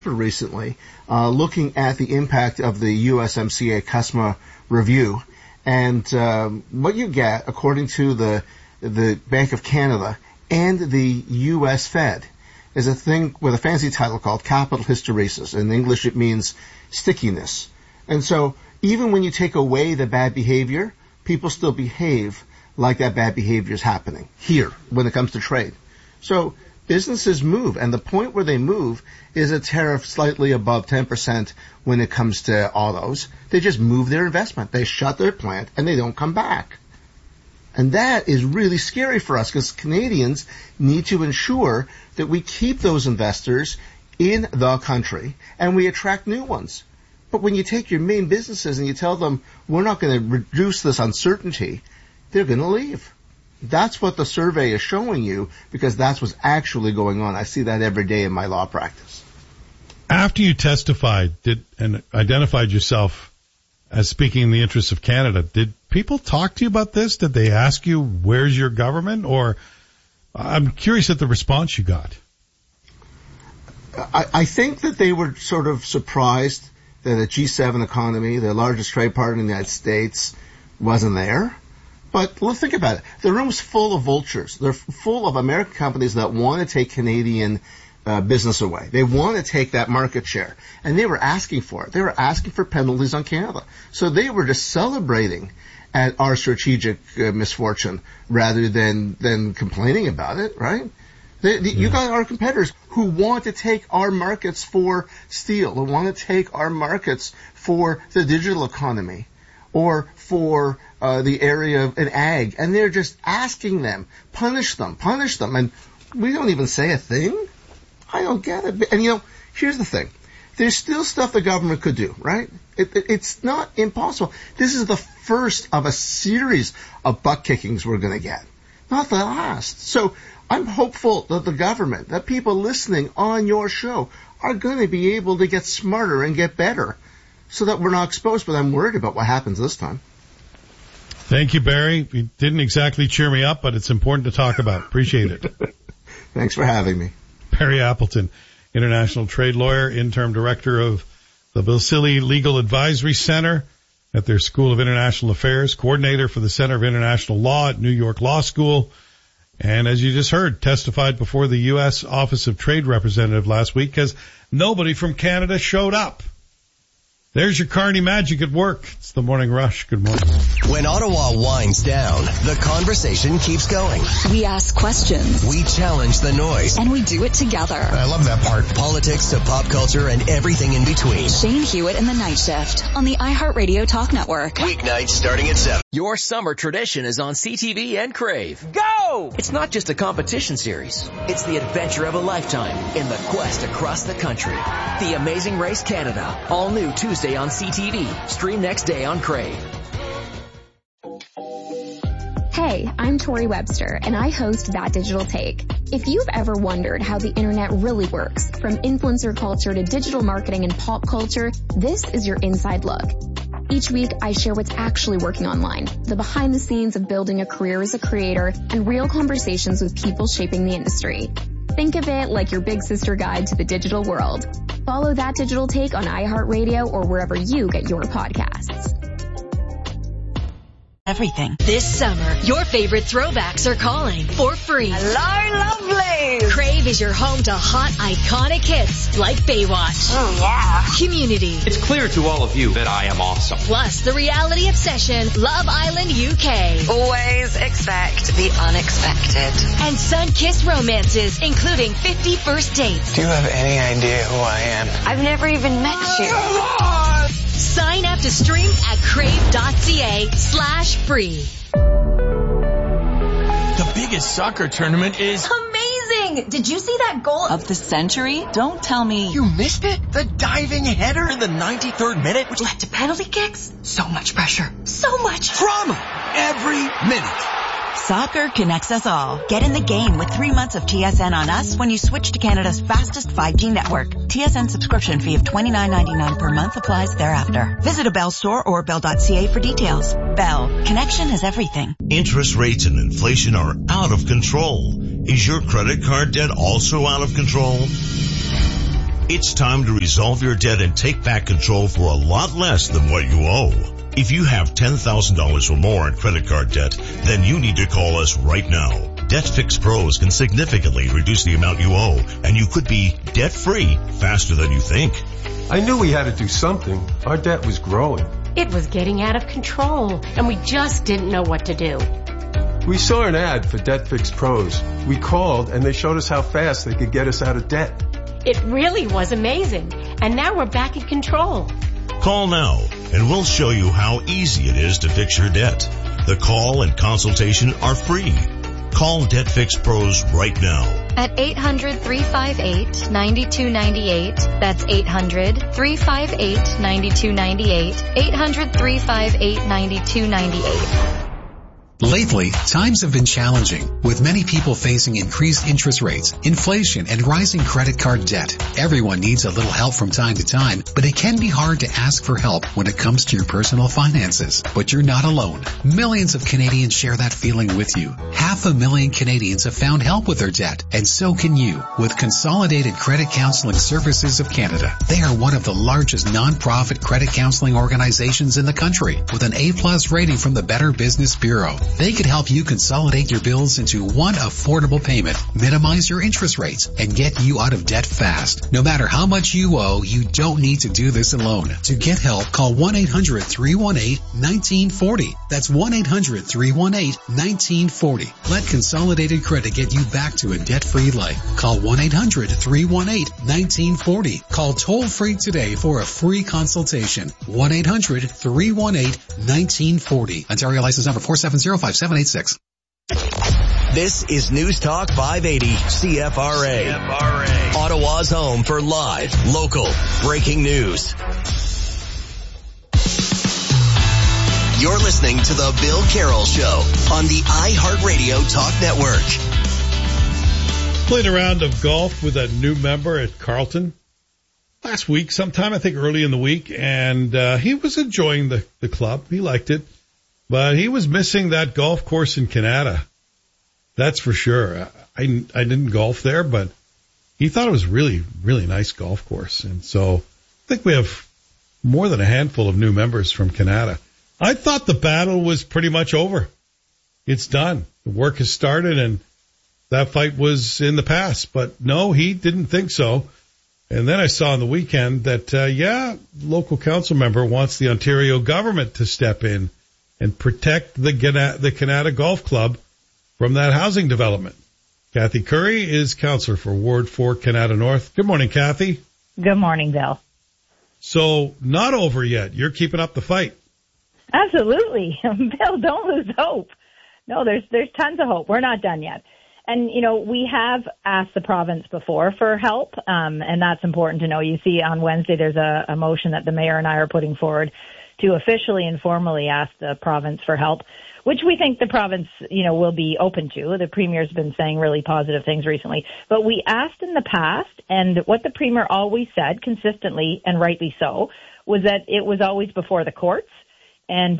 recently, looking at the impact of the USMCA customer review. And what you get, according to the Bank of Canada and the U.S. Fed, is a thing with a fancy title called capital hysteresis. In English, it means stickiness. And so even when you take away the bad behavior, people still behave like that bad behavior is happening here when it comes to trade. So businesses move, and the point where they move is a tariff slightly above 10% when it comes to autos. They just move their investment. They shut their plant, and they don't come back. And that is really scary for us because Canadians need to ensure that we keep those investors in the country and we attract new ones. But when you take your main businesses and you tell them, we're not going to reduce this uncertainty, they're going to leave. That's what the survey is showing you because that's what's actually going on. I see that every day in my law practice. After you testified and identified yourself as speaking in the interests of Canada, did people talk to you about this? Did they ask you, where's your government? Or I'm curious at the response you got. I think that they were sort of surprised that a G7 economy, the largest trade partner in the United States, wasn't there. But let's think about it. The room's full of vultures. They're full of American companies that want to take Canadian business away. They want to take that market share. And they were asking for it. They were asking for penalties on Canada. So they were just celebrating at our strategic misfortune rather than complaining about it, right? You got our competitors who want to take our markets for steel, who want to take our markets for the digital economy or for the area of an ag. And they're just asking them, punish them. And we don't even say a thing. I don't get it. And, here's the thing. There's still stuff the government could do, right? It's not impossible. This is the first of a series of butt kickings we're going to get, not the last. So I'm hopeful that the government, that people listening on your show are going to be able to get smarter and get better so that we're not exposed. But I'm worried about what happens this time. Thank you, Barry. You didn't exactly cheer me up, but it's important to talk about. Appreciate it. Thanks for having me. Barry Appleton, international trade lawyer, interim director of the Vasily Legal Advisory Center at their School of International Affairs, coordinator for the Center of International Law at New York Law School, and as you just heard, testified before the U.S. Office of Trade Representative last week because nobody from Canada showed up. There's your Carney magic at work. It's the Morning Rush. Good morning. When Ottawa winds down, the conversation keeps going. We ask questions. We challenge the noise. And we do it together. I love that part. Politics to pop culture and everything in between. Shane Hewitt and the Night Shift on the iHeartRadio Talk Network. Weeknights starting at 7. Your summer tradition is on CTV and Crave. Go! It's not just a competition series. It's the adventure of a lifetime in the quest across the country. The Amazing Race Canada. All new Tuesday on CTV. Stream next day on Crave. Hey, I'm Tori Webster, and I host That Digital Take. If you've ever wondered how the internet really works, from influencer culture to digital marketing and pop culture, this is your inside look. Each week, I share what's actually working online, the behind the scenes of building a career as a creator, and real conversations with people shaping the industry. Think of it like your big sister guide to the digital world. Follow That Digital Take on iHeartRadio or wherever you get your podcasts. Everything. This summer, your favorite throwbacks are calling for free. Hello, lovely. Crave is your home to hot, iconic hits like Baywatch. Oh, yeah. Community. It's clear to all of you that I am awesome. Plus the reality obsession, Love Island UK. Always expect the unexpected. And sun-kissed romances, including 50 First Dates. Do you have any idea who I am? I've never even met you. Sign up to stream at crave.ca/free. The biggest soccer tournament is amazing! Did you see that goal of the century? Don't tell me you missed it. The diving header in the 93rd minute, which led to penalty kicks. So much pressure. So much drama every minute. Soccer connects us all. Get in the game with 3 months of TSN on us when you switch to Canada's fastest 5G network. TSN subscription fee of $29.99 per month applies thereafter. Visit a Bell store or bell.ca for details. Bell. Connection is everything. Interest rates and inflation are out of control. Is your credit card debt also out of control? It's time to resolve your debt and take back control for a lot less than what you owe. If you have $10,000 or more in credit card debt, then you need to call us right now. Debt Fix Pros can significantly reduce the amount you owe, and you could be debt-free faster than you think. I knew we had to do something. Our debt was growing. It was getting out of control, and we just didn't know what to do. We saw an ad for Debt Fix Pros. We called, and they showed us how fast they could get us out of debt. It really was amazing, and now we're back in control. Call now, and we'll show you how easy it is to fix your debt. The call and consultation are free. Call Debt Fix Pros right now. At 800-358-9298. That's 800-358-9298. 800-358-9298. Lately, times have been challenging, with many people facing increased interest rates, inflation, and rising credit card debt. Everyone needs a little help from time to time, but it can be hard to ask for help when it comes to your personal finances. But you're not alone. Millions of Canadians share that feeling with you. 500,000 Canadians have found help with their debt, and so can you with Consolidated Credit Counseling Services of Canada. They are one of the largest non-profit credit counseling organizations in the country, with an A+ rating from the Better Business Bureau. They could help you consolidate your bills into one affordable payment, minimize your interest rates, and get you out of debt fast. No matter how much you owe, you don't need to do this alone. To get help, call 1-800-318-1940. That's 1-800-318-1940. Let Consolidated Credit get you back to a debt-free life. Call 1-800-318-1940. Call toll-free today for a free consultation. 1-800-318-1940. Ontario license number 4705786. This is News Talk 580 CFRA. Ottawa's home for live, local, breaking news. You're listening to The Bill Carroll Show on the iHeartRadio Talk Network. Played a round of golf with a new member at Carlton last week, sometime I think early in the week, and he was enjoying the club. He liked it. But he was missing that golf course in Canada. That's for sure. I didn't golf there, but he thought it was really, really nice golf course. And so I think we have more than a handful of new members from Canada. I thought the battle was pretty much over. It's done. The work has started, and that fight was in the past. But no, he didn't think so. And then I saw on the weekend that, local council member wants the Ontario government to step in and protect the Canada Golf Club from that housing development. Kathy Curry is councillor for Ward 4, Canada North. Good morning, Kathy. Good morning, Bill. So, not over yet. You're keeping up the fight. Absolutely. Bill, don't lose hope. No, there's tons of hope. We're not done yet. And, we have asked the province before for help, and that's important to know. You see, on Wednesday, there's a motion that the mayor and I are putting forward to officially and formally ask the province for help, which we think the province, will be open to. The premier's been saying really positive things recently. But we asked in the past, and what the premier always said consistently, and rightly so, was that it was always before the courts. And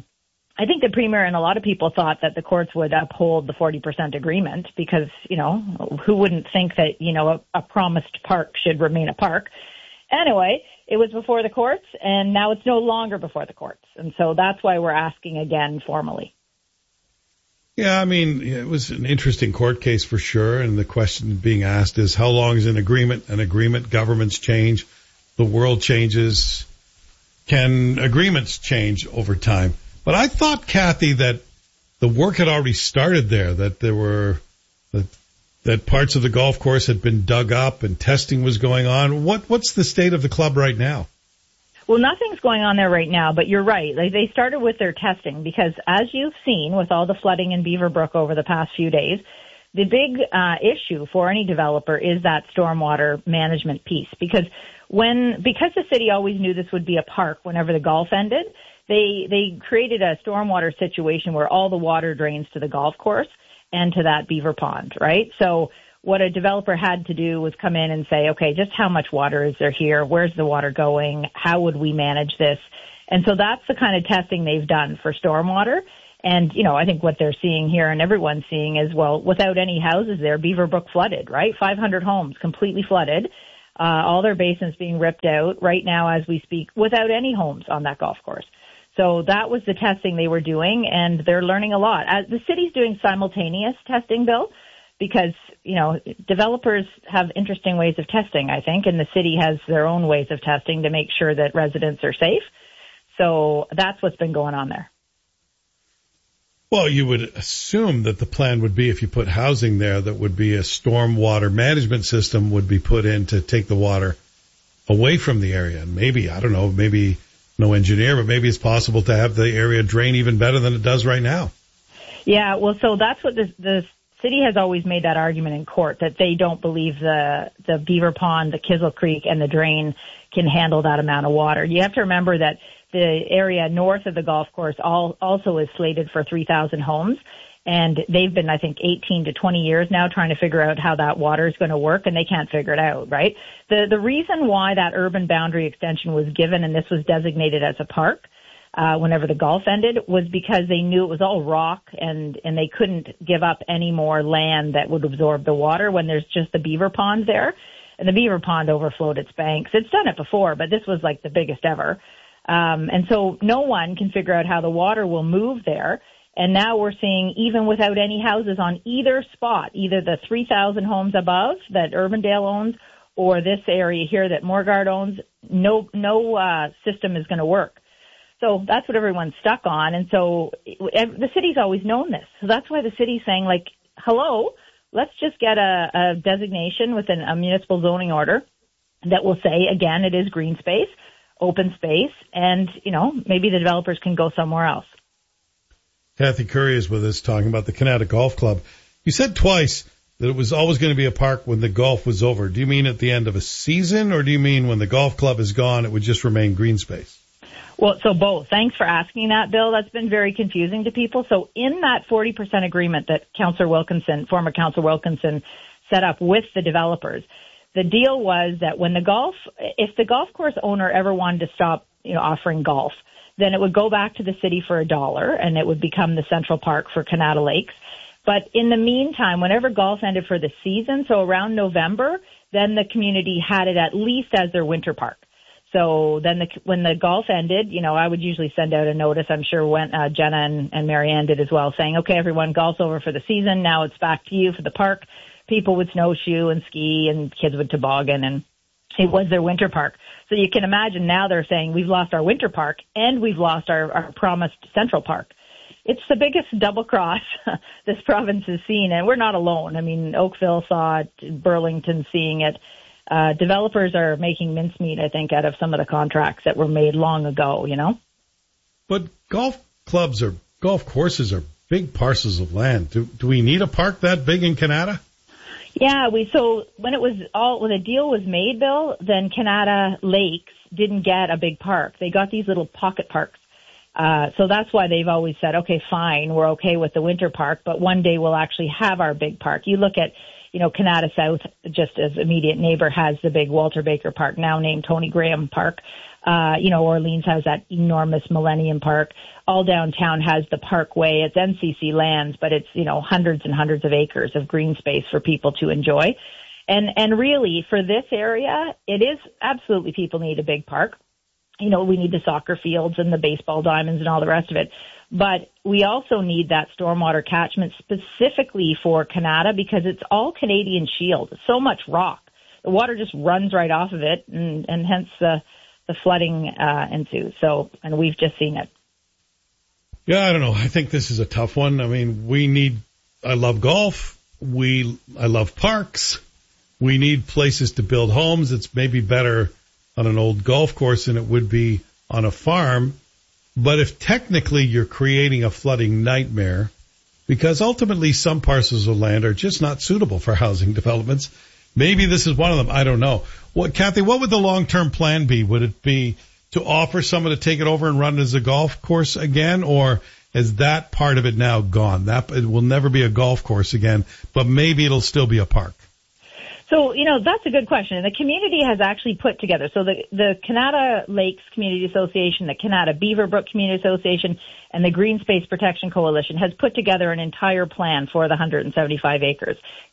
I think the premier and a lot of people thought that the courts would uphold the 40% agreement because, who wouldn't think that, a promised park should remain a park. Anyway, it was before the courts, and now it's no longer before the courts. And so that's why we're asking again formally. Yeah, I mean, it was an interesting court case for sure, and the question being asked is how long is an agreement? An agreement, governments change, the world changes. Can agreements change over time? But I thought, Kathy, that the work had already started there, that there were that parts of the golf course had been dug up and testing was going on. What's the state of the club right now? Well, nothing's going on there right now, but you're right. They started with their testing because, as you've seen with all the flooding in Beaverbrook over the past few days, the big issue for any developer is that stormwater management piece. Because the city always knew this would be a park whenever the golf ended, they created a stormwater situation where all the water drains to the golf course and to that beaver pond, right? So what a developer had to do was come in and say, okay, just how much water is there here? Where's the water going? How would we manage this? And so that's the kind of testing they've done for stormwater. And, I think what they're seeing here and everyone's seeing is, well, without any houses there, Beaverbrook flooded, right? 500 homes completely flooded. all their basins being ripped out right now as we speak without any homes on that golf course. So that was the testing they were doing, and they're learning a lot. The city's doing simultaneous testing, Bill, because, developers have interesting ways of testing, I think, and the city has their own ways of testing to make sure that residents are safe. So that's what's been going on there. Well, you would assume that the plan would be, if you put housing there, that would be a stormwater management system would be put in to take the water away from the area. And maybe, I don't know, maybe no engineer, but maybe it's possible to have the area drain even better than it does right now. Yeah, well, so that's what the city has always made that argument in court, that they don't believe the Beaver Pond, the Kissel Creek, and the drain can handle that amount of water. You have to remember that the area north of the golf course also is slated for 3,000 homes. And they've been, I think, 18 to 20 years now trying to figure out how that water is going to work, and they can't figure it out, right? The reason why that urban boundary extension was given, and this was designated as a park, whenever the golf ended, was because they knew it was all rock and they couldn't give up any more land that would absorb the water when there's just the beaver pond there. And the beaver pond overflowed its banks. It's done it before, but this was like the biggest ever. And so no one can figure out how the water will move there. And now we're seeing, even without any houses on either spot, either the 3,000 homes above that Urbandale owns or this area here that Morguard owns, no system is going to work. So that's what everyone's stuck on. And so the city's always known this. So that's why the city's saying, like, hello, let's just get a designation within a municipal zoning order that will say, again, it is green space, open space, and, maybe the developers can go somewhere else. Kathy Curry is with us talking about the Canada Golf Club. You said twice that it was always going to be a park when the golf was over. Do you mean at the end of a season, or do you mean when the golf club is gone, it would just remain green space? Well, so both. Thanks for asking that, Bill. That's been very confusing to people. So in that 40% agreement that former Councillor Wilkinson set up with the developers, the deal was that if the golf course owner ever wanted to stop, offering golf, then it would go back to the city for $1 and it would become the Central Park for Canada Lakes. But in the meantime, whenever golf ended for the season, so around November, then the community had it at least as their winter park. So then when the golf ended, I would usually send out a notice. I'm sure when Jenna and Marianne did as well, saying, okay, everyone, golf's over for the season. Now it's back to you for the park. People would snowshoe and ski and kids would toboggan, and it was their winter park. So you can imagine now they're saying we've lost our winter park and we've lost our promised Central Park. It's the biggest double cross this province has seen, and we're not alone. I mean, Oakville saw it, Burlington seeing it. Developers are making mincemeat, I think, out of some of the contracts that were made long ago, But golf courses are big parcels of land. Do we need a park that big in Canada? Yeah, so when the deal was made, Bill, then Canada Lakes didn't get a big park. They got these little pocket parks. So that's why they've always said, okay, fine, we're okay with the winter park, but one day we'll actually have our big park. You look at, Canada South, just as immediate neighbor, has the big Walter Baker Park, now named Tony Graham Park. Orleans has that enormous Millennium Park. All downtown has the Parkway. It's NCC lands, but it's, hundreds and hundreds of acres of green space for people to enjoy. And really, for this area, it is absolutely people need a big park. We need the soccer fields and the baseball diamonds and all the rest of it. But we also need that stormwater catchment specifically for Canada because it's all Canadian Shield. So much rock. The water just runs right off of it, and hence the flooding ensues. And we've just seen it. Yeah, I don't know. I think this is a tough one. I mean, I love golf. I love parks. We need places to build homes. It's maybe better on an old golf course than it would be on a farm. But if technically you're creating a flooding nightmare, because ultimately some parcels of land are just not suitable for housing developments, maybe this is one of them. I don't know. Kathy, what would the long-term plan be? Would it be to offer someone to take it over and run it as a golf course again, or is that part of it now gone? It will never be a golf course again, but maybe it'll still be a park. So, that's a good question. And the community has actually put together, so the Canada Lakes Community Association, the Canada Beaverbrook Community Association, and the Green Space Protection Coalition has put together an entire plan for the 175 acres.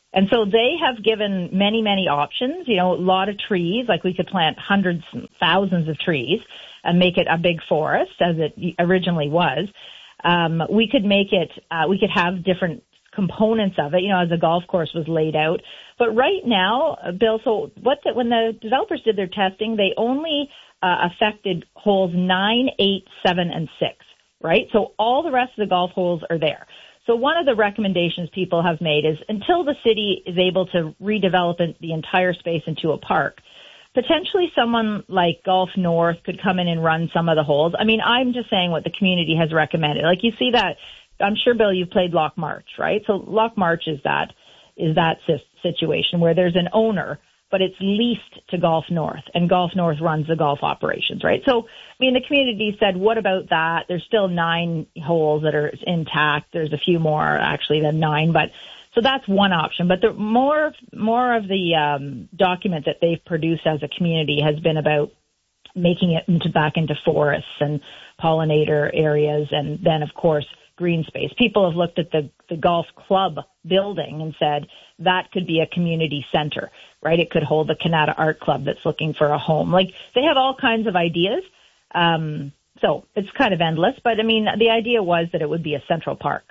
And so they have given many, many options, a lot of trees, like we could plant hundreds, thousands of trees and make it a big forest as it originally was. We could make it, we could have different components of it, as the golf course was laid out. But right now, Bill, so when the developers did their testing, they only affected holes 9, 8, 7, and 6, right? So all the rest of the golf holes are there. So one of the recommendations people have made is until the city is able to redevelop the entire space into a park, potentially someone like Golf North could come in and run some of the holes. I mean, I'm just saying what the community has recommended. Like you see that, I'm sure, Bill, you've played Loch March, right? So Loch March is that situation where there's an owner, but it's leased to Golf North, and Golf North runs the golf operations, right? So, I mean, the community said, what about that? There's still 9 holes that are intact. There's a few more, actually, than 9, but so that's one option. But the more of the document that they've produced as a community has been about making it back into forests and pollinator areas, and then, of course, green space. People have looked at the golf club building and said that could be a community center, right? It could hold the Canada Art Club that's looking for a home. Like, they have all kinds of ideas. So it's kind of endless, but I mean, the idea was that it would be a central park.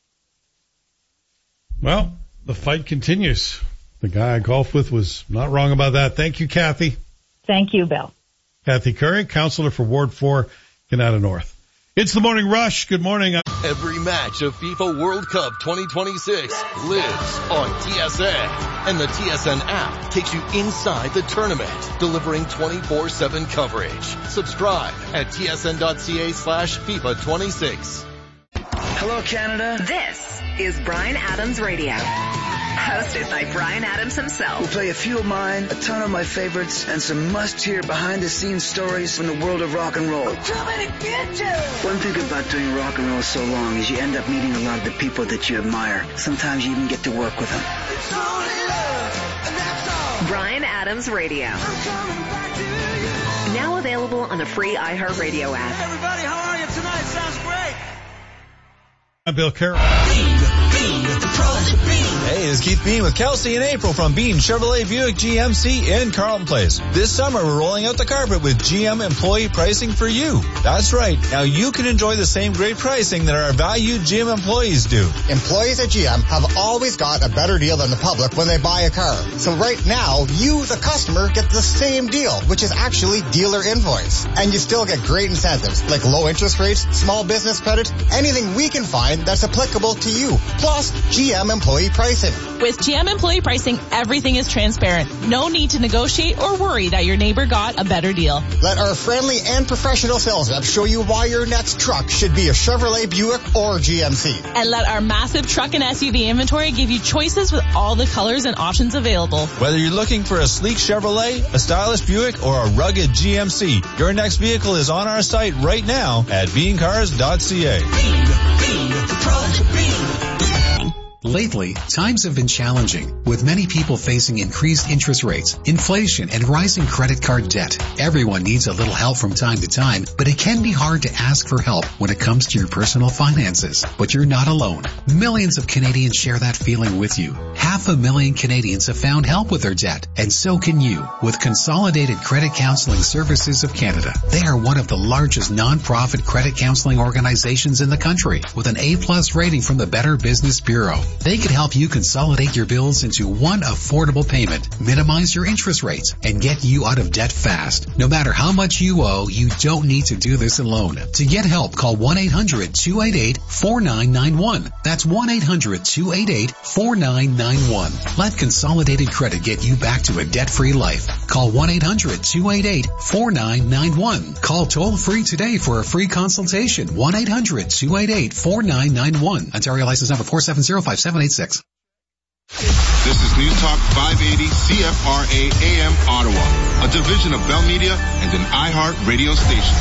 Well, the fight continues. The guy I golfed with was not wrong about that. Thank you, Kathy. Thank you, Bill. Kathy Curry, Councillor for Ward 4, Canada North. It's the Morning Rush. Good morning. Every match of FIFA World Cup 2026 lives on TSN. And the TSN app takes you inside the tournament, delivering 24/7 coverage. Subscribe at tsn.ca/FIFA26. Hello, Canada. This is Bryan Adams Radio. Hosted by Bryan Adams himself. We'll play a few of mine, a ton of my favorites, and some must-hear behind-the-scenes stories from the world of rock and roll. I'm coming to get you! One thing about doing rock and roll so long is you end up meeting a lot of the people that you admire. Sometimes you even get to work with them. It's only love, and that's all. Bryan Adams Radio. I'm coming back to you. Now available on the free iHeartRadio app. Hey everybody, how are you tonight? Sounds great. I'm Bill Carroll. Hey, it's Keith Bean with Kelsey and April from Bean Chevrolet Buick GMC in Carlton Place. This summer, we're rolling out the carpet with GM employee pricing for you. That's right. Now you can enjoy the same great pricing that our valued GM employees do. Employees at GM have always got a better deal than the public when they buy a car. So right now, you, the customer, get the same deal, which is actually dealer invoice. And you still get great incentives like low interest rates, small business credit, anything we can find that's applicable to you. Plus, GM employee pricing. With GM employee pricing, everything is transparent. No need to negotiate or worry that your neighbor got a better deal. Let our friendly and professional sales reps show you why your next truck should be a Chevrolet Buick or GMC. And let our massive truck and SUV inventory give you choices with all the colors and options available. Whether you're looking for a sleek Chevrolet, a stylish Buick, or a rugged GMC, your next vehicle is on our site right now at beancars.ca. Lately, times have been challenging, with many people facing increased interest rates, inflation, and rising credit card debt. Everyone needs a little help from time to time, but it can be hard to ask for help when it comes to your personal finances. But you're not alone. Millions of Canadians share that feeling with you. 500,000 Canadians have found help with their debt, and so can you with Consolidated Credit Counseling Services of Canada. They are one of the largest non-profit credit counseling organizations in the country, with an A+ rating from the Better Business Bureau. They could help you consolidate your bills into one affordable payment, minimize your interest rates, and get you out of debt fast. No matter how much you owe, you don't need to do this alone. To get help, call 1-800-288-4991. That's 1-800-288-4991. Let Consolidated Credit get you back to a debt-free life. Call 1-800-288-4991. Call toll-free today for a free consultation. 1-800-288-4991. Ontario license number 4705786. This is News Talk 580 CFRA AM Ottawa, a division of Bell Media and an iHeart radio station.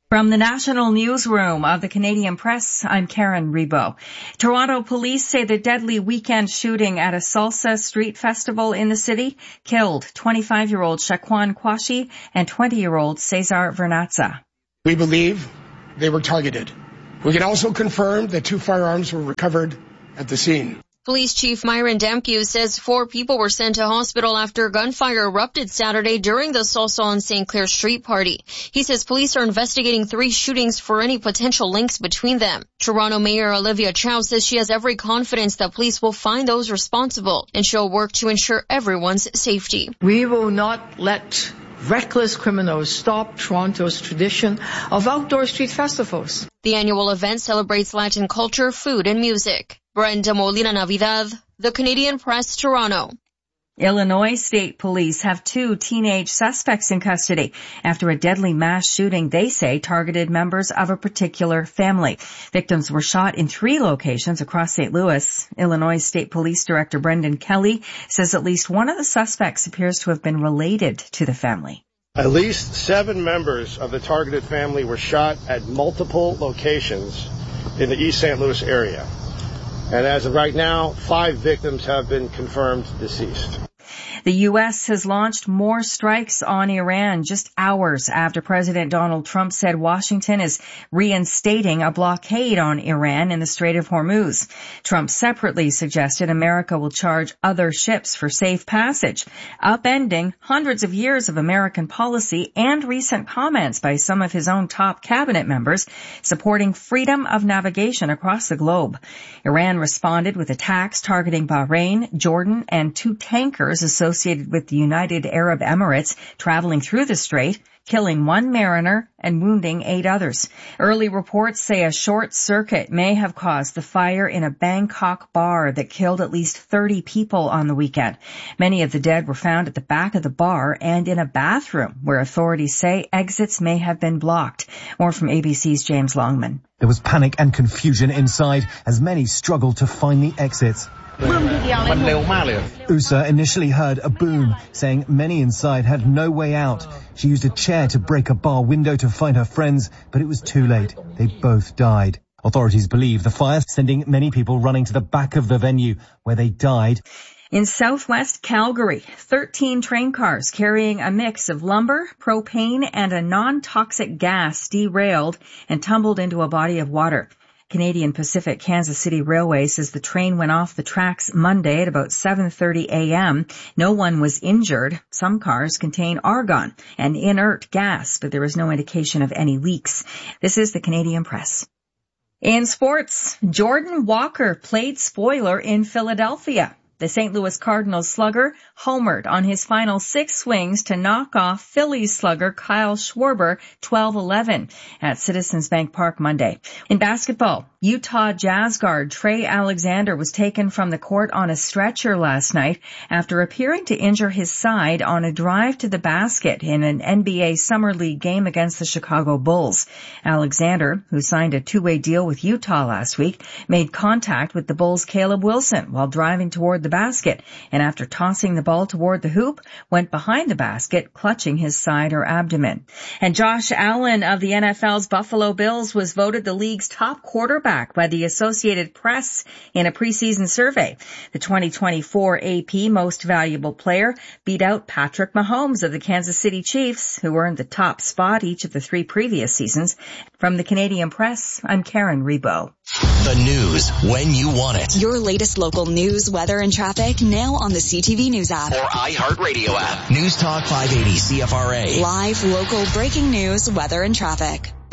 From the National Newsroom of the Canadian Press, I'm Karen Rebo. Toronto police say the deadly weekend shooting at a salsa street festival in the city killed 25-year-old Shaquan Kwashi and 20-year-old Cesar Vernazza. We believe they were targeted. We can also confirm that 2 firearms were recovered at the scene. Police Chief Myron Dampiu says 4 people were sent to hospital after gunfire erupted Saturday during the Salsa on St. Clair Street party. He says police are investigating 3 shootings for any potential links between them. Toronto Mayor Olivia Chow says she has every confidence that police will find those responsible and she'll work to ensure everyone's safety. We will not let reckless criminals stop Toronto's tradition of outdoor street festivals. The annual event celebrates Latin culture, food, and music. Brenda Molina Navidad, The Canadian Press, Toronto. Illinois State Police have 2 teenage suspects in custody after a deadly mass shooting they say targeted members of a particular family. Victims were shot in 3 locations across St. Louis. Illinois State Police Director Brendan Kelly says at least one of the suspects appears to have been related to the family. At least 7 members of the targeted family were shot at multiple locations in the East St. Louis area. And as of right now, 5 victims have been confirmed deceased. The U.S. has launched more strikes on Iran just hours after President Donald Trump said Washington is reinstating a blockade on Iran in the Strait of Hormuz. Trump separately suggested America will charge other ships for safe passage, upending hundreds of years of American policy and recent comments by some of his own top cabinet members supporting freedom of navigation across the globe. Iran responded with attacks targeting Bahrain, Jordan, and 2 tankers associated with the United Arab Emirates traveling through the strait, killing 1 mariner and wounding 8 others. Early reports say a short circuit may have caused the fire in a Bangkok bar that killed at least 30 people on the weekend. Many of the dead were found at the back of the bar and in a bathroom where authorities say exits may have been blocked. More from ABC's James Longman. There was panic and confusion inside as many struggled to find the exits. Usa initially heard a boom, saying many inside had no way out. She used a chair to break a bar window to find her friends, but it was too late. They both died. Authorities believe the fire sending many people running to the back of the venue where they died. In southwest Calgary, 13 train cars carrying a mix of lumber, propane, and a non-toxic gas derailed and tumbled into a body of water. Canadian Pacific Kansas City Railway says the train went off the tracks Monday at about 7:30 a.m. No one was injured. Some cars contain argon, an inert gas, but there was no indication of any leaks. This is the Canadian Press. In sports, Jordan Walker played spoiler in Philadelphia. The St. Louis Cardinals slugger homered on his final 6 swings to knock off Phillies slugger Kyle Schwarber 12-11 at Citizens Bank Park Monday. In basketball, Utah Jazz guard Trey Alexander was taken from the court on a stretcher last night after appearing to injure his side on a drive to the basket in an NBA Summer League game against the Chicago Bulls. Alexander, who signed a 2-way deal with Utah last week, made contact with the Bulls' Caleb Wilson while driving toward the basket, and after tossing the ball toward the hoop, went behind the basket, clutching his side or abdomen. And Josh Allen of the NFL's Buffalo Bills was voted the league's top quarterback by the Associated Press in a preseason survey. The 2024 AP Most Valuable Player beat out Patrick Mahomes of the Kansas City Chiefs, who earned the top spot each of the 3 previous seasons. From the Canadian Press, I'm Karen Rebo. The news when you want it. Your latest local news, weather, and traffic now on the CTV News app. Or iHeartRadio app. News Talk 580 CFRA. Live, local, breaking news, weather, and traffic.